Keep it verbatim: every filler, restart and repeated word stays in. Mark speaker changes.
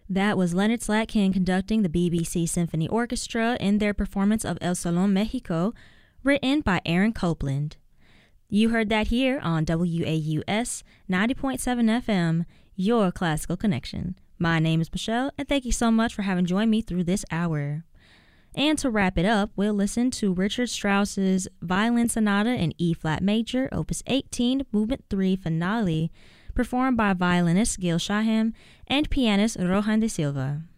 Speaker 1: That was Leonard Slatkin conducting the B B C Symphony Orchestra in their performance of El Salón Mexico, written by Aaron Copland. You heard that here on W A U S ninety point seven F M, your classical connection. My name is Michelle, and thank you so much for having joined me through this hour. And to wrap it up, we'll listen to Richard Strauss's Violin Sonata in E-flat major, Opus eighteen, Movement three, Finale, performed by violinist Gil Shaham and pianist Rohan de Silva.